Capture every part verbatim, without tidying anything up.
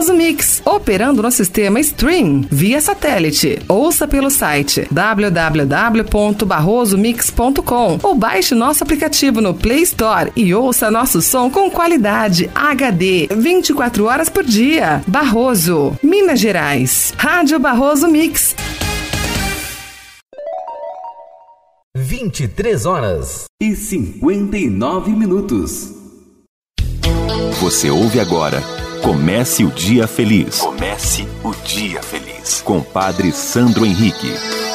Barroso Mix, operando no sistema Stream, via satélite. Ouça pelo site w w w ponto barroso mix ponto com ou baixe nosso aplicativo no Play Store e ouça nosso som com qualidade H D vinte e quatro horas por dia. Barroso, Minas Gerais. Rádio Barroso Mix. vinte e três horas e cinquenta e nove minutos. Você ouve agora Comece o Dia Feliz. Comece o Dia Feliz. Com Padre Sandro Henrique.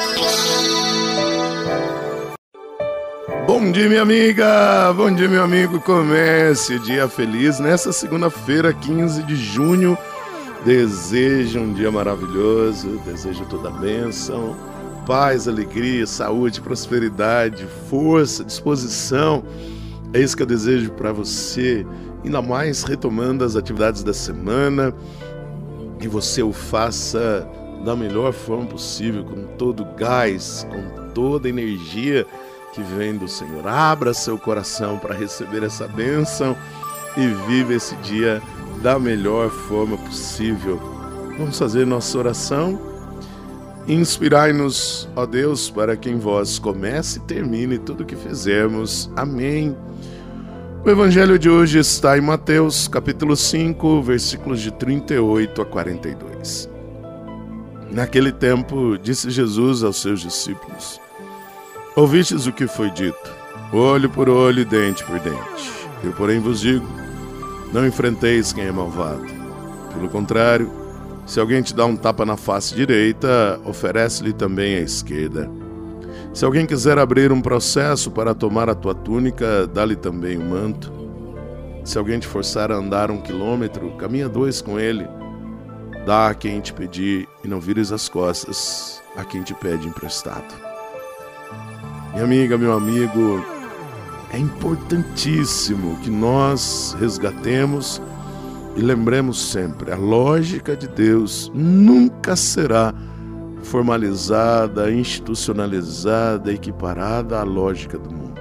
Bom dia, minha amiga! Bom dia, meu amigo! Comece o Dia Feliz nessa segunda-feira, quinze de junho. Desejo um dia maravilhoso, desejo toda a bênção, paz, alegria, saúde, prosperidade, força, disposição. É isso que eu desejo para você, ainda mais retomando as atividades da semana, que você o faça da melhor forma possível, com todo o gás, com toda a energia que vem do Senhor. Abra seu coração para receber essa bênção e viva esse dia da melhor forma possível. Vamos fazer nossa oração. Inspirai-nos, ó Deus, para que em vós comece e termine tudo o que fizermos. Amém. O evangelho de hoje está em Mateus, capítulo cinco, versículos de trinta e oito a quarenta e dois. Naquele tempo, disse Jesus aos seus discípulos: ouvistes o que foi dito, olho por olho e dente por dente. Eu, porém, vos digo, não enfrenteis quem é malvado. Pelo contrário, se alguém te dá um tapa na face direita, oferece-lhe também a esquerda. Se alguém quiser abrir um processo para tomar a tua túnica, dá-lhe também o manto. Se alguém te forçar a andar um quilômetro, caminha dois com ele. Dá a quem te pedir e não vires as costas a quem te pede emprestado. Minha amiga, meu amigo, é importantíssimo que nós resgatemos e lembremos sempre, a lógica de Deus nunca será formalizada, institucionalizada, equiparada à lógica do mundo.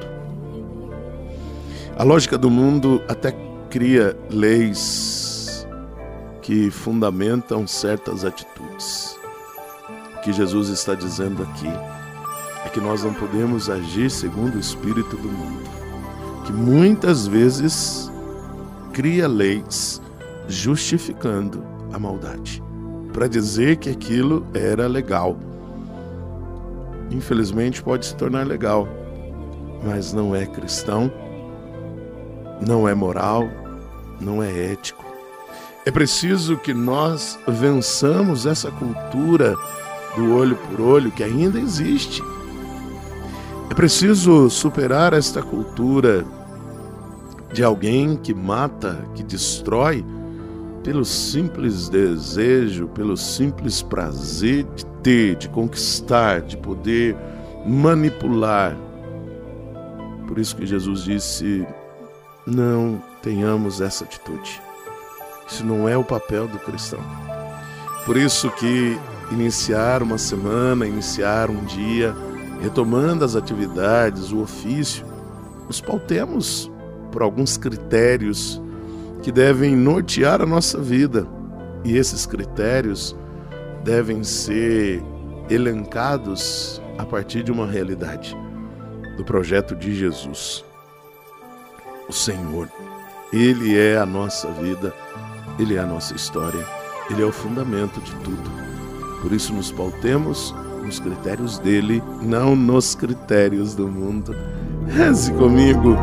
A lógica do mundo até cria leis que fundamentam certas atitudes. O que Jesus está dizendo aqui é que nós não podemos agir segundo o espírito do mundo, que muitas vezes cria leis justificando a maldade, para dizer que aquilo era legal. Infelizmente pode se tornar legal, mas não é cristão, não é moral, não é ético. É preciso que nós vençamos essa cultura do olho por olho que ainda existe. É preciso superar esta cultura de alguém que mata, que destrói, pelo simples desejo, pelo simples prazer de ter, de conquistar, de poder manipular. Por isso que Jesus disse, não tenhamos essa atitude. Isso não é o papel do cristão. Por isso que iniciar uma semana, iniciar um dia, retomando as atividades, o ofício, nos pautemos por alguns critérios que devem nortear a nossa vida. E esses critérios devem ser elencados a partir de uma realidade, do projeto de Jesus. O Senhor, Ele é a nossa vida, Ele é a nossa história, Ele é o fundamento de tudo. Por isso nos pautemos nos critérios dEle, não nos critérios do mundo. Reze comigo.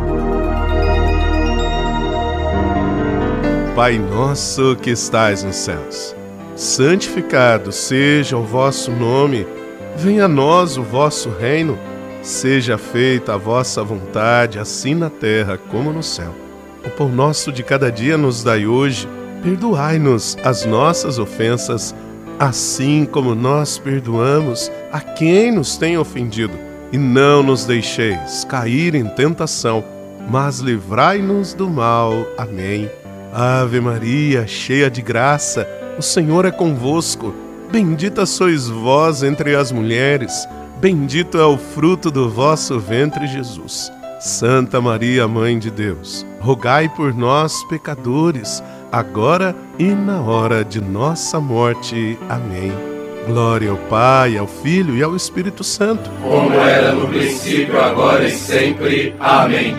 Pai nosso que estais nos céus, santificado seja o vosso nome, venha a nós o vosso reino, seja feita a vossa vontade, assim na terra como no céu. O pão nosso de cada dia nos dai hoje, perdoai-nos as nossas ofensas, assim como nós perdoamos a quem nos tem ofendido. E não nos deixeis cair em tentação, mas livrai-nos do mal. Amém. Ave Maria, cheia de graça, o Senhor é convosco. Bendita sois vós entre as mulheres, bendito é o fruto do vosso ventre, Jesus. Santa Maria, Mãe de Deus, rogai por nós, pecadores, agora e na hora de nossa morte. Amém. Glória ao Pai, ao Filho e ao Espírito Santo, como era no princípio, agora e sempre. Amém.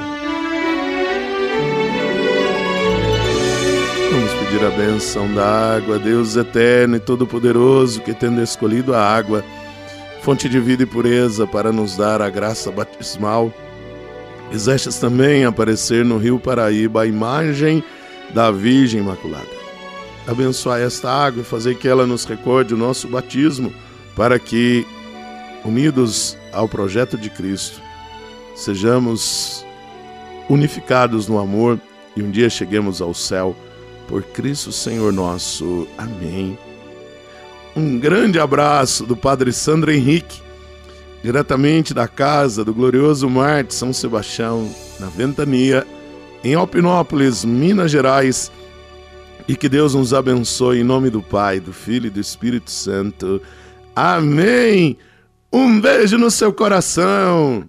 Vamos pedir a bênção da água. Deus eterno e todo-poderoso, que tendo escolhido a água, fonte de vida e pureza, para nos dar a graça batismal, fizestes também aparecer no rio Paraíba a imagem da Virgem Imaculada. Abençoai esta água e fazei que ela nos recorde o nosso batismo, para que, unidos ao projeto de Cristo, sejamos unificados no amor e um dia cheguemos ao céu, por Cristo Senhor nosso. Amém. Um grande abraço do Padre Sandro Henrique, diretamente da casa do glorioso Mar de São Sebastião, na Ventania, em Alpinópolis, Minas Gerais. E que Deus nos abençoe em nome do Pai, do Filho e do Espírito Santo. Amém! Um beijo no seu coração!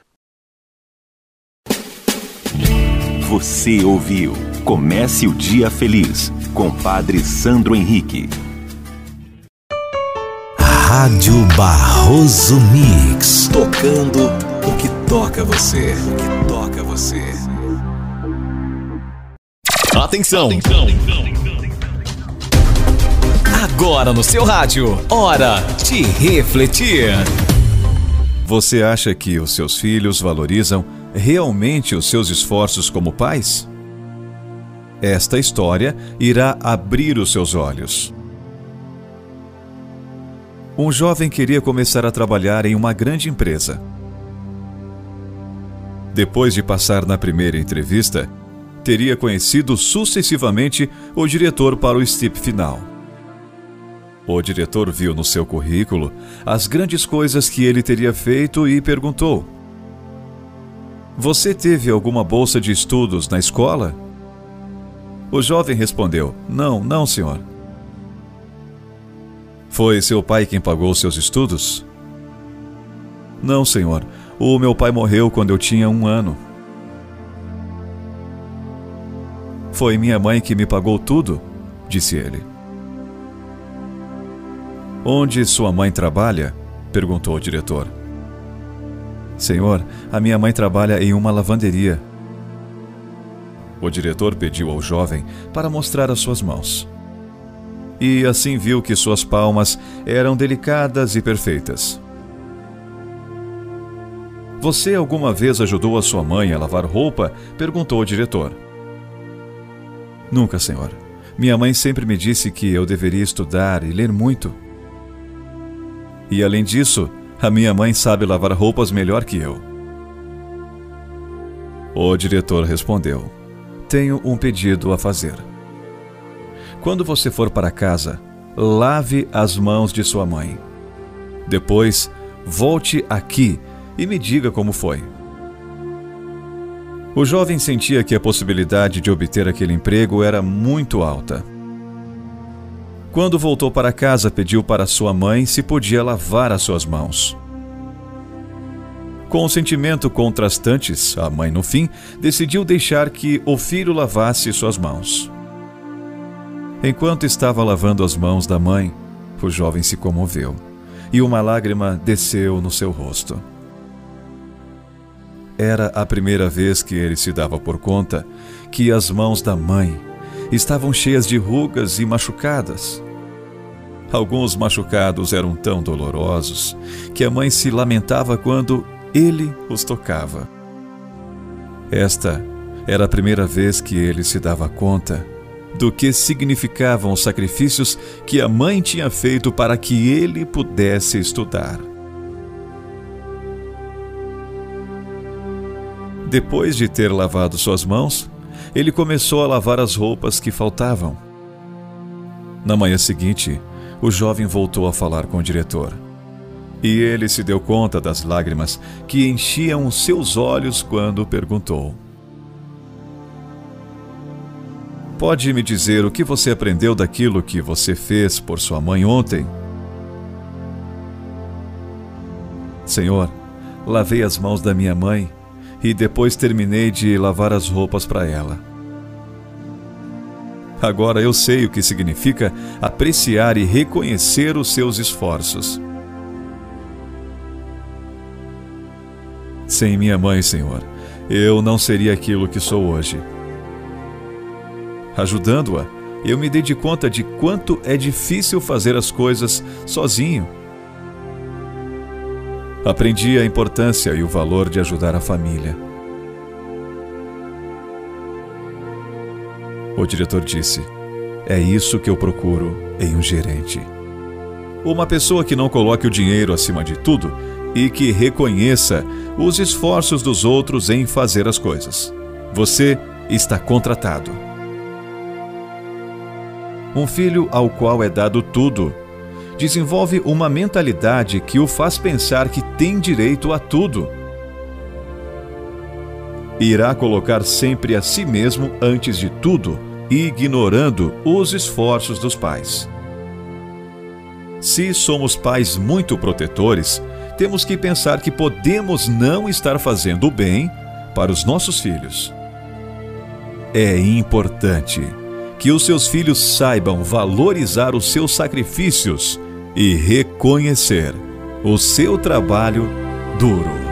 Você ouviu Comece o Dia Feliz, com Padre Sandro Henrique. Rádio Barroso Mix. Tocando o que toca você. O que toca você. Atenção! Agora no seu rádio, hora de refletir. Você acha que os seus filhos valorizam realmente os seus esforços como pais? Esta história irá abrir os seus olhos. Um jovem queria começar a trabalhar em uma grande empresa. Depois de passar na primeira entrevista, teria conhecido sucessivamente o diretor para o step final. O diretor viu no seu currículo as grandes coisas que ele teria feito e perguntou: "Você teve alguma bolsa de estudos na escola?" O jovem respondeu: "Não, não, senhor." "Foi seu pai quem pagou seus estudos?" "Não, senhor. O meu pai morreu quando eu tinha um ano." "Foi minha mãe que me pagou tudo?" disse ele. "Onde sua mãe trabalha?" perguntou o diretor. "Senhor, a minha mãe trabalha em uma lavanderia." O diretor pediu ao jovem para mostrar as suas mãos. E assim viu que suas palmas eram delicadas e perfeitas. "Você alguma vez ajudou a sua mãe a lavar roupa?" perguntou o diretor. "Nunca, senhor. Minha mãe sempre me disse que eu deveria estudar e ler muito. E além disso, a minha mãe sabe lavar roupas melhor que eu." O diretor respondeu: "Tenho um pedido a fazer. Quando você for para casa, lave as mãos de sua mãe. Depois, volte aqui e me diga como foi." O jovem sentia que a possibilidade de obter aquele emprego era muito alta. Quando voltou para casa, pediu para sua mãe se podia lavar as suas mãos. Com um sentimento contrastantes, a mãe, no fim, decidiu deixar que o filho lavasse suas mãos. Enquanto estava lavando as mãos da mãe, o jovem se comoveu e uma lágrima desceu no seu rosto. Era a primeira vez que ele se dava por conta que as mãos da mãe estavam cheias de rugas e machucadas. Alguns machucados eram tão dolorosos que a mãe se lamentava quando ele os tocava. Esta era a primeira vez que ele se dava conta do que significavam os sacrifícios que a mãe tinha feito para que ele pudesse estudar. Depois de ter lavado suas mãos, ele começou a lavar as roupas que faltavam. Na manhã seguinte, o jovem voltou a falar com o diretor. E ele se deu conta das lágrimas que enchiam os seus olhos quando perguntou: "Pode me dizer o que você aprendeu daquilo que você fez por sua mãe ontem?" "Senhor, lavei as mãos da minha mãe e depois terminei de lavar as roupas para ela." Agora eu sei o que significa apreciar e reconhecer os seus esforços. Sem minha mãe, Senhor, eu não seria aquilo que sou hoje. Ajudando-a, eu me dei de conta de quanto é difícil fazer as coisas sozinho. Aprendi a importância e o valor de ajudar a família. O diretor disse: é isso que eu procuro em um gerente. Uma pessoa que não coloque o dinheiro acima de tudo e que reconheça os esforços dos outros em fazer as coisas. Você está contratado. Um filho ao qual é dado tudo desenvolve uma mentalidade que o faz pensar que tem direito a tudo. Irá colocar sempre a si mesmo antes de tudo, ignorando os esforços dos pais. Se somos pais muito protetores, temos que pensar que podemos não estar fazendo o bem para os nossos filhos. É importante que os seus filhos saibam valorizar os seus sacrifícios e reconhecer o seu trabalho duro.